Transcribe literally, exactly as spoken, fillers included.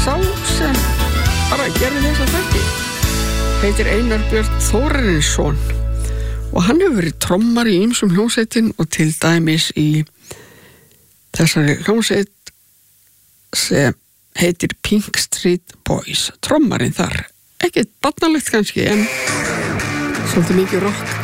sá sem bara gerði þessa þætti heitir Einar Björn Þórarinsson og hann hefur verið trommar í ýmsum hljómsveitum og til dæmis í þessari hljómsveit sem heitir Pink Street Boys. Trommarinn þar, ekkert barnalegt kannski en svolítið mikið rock.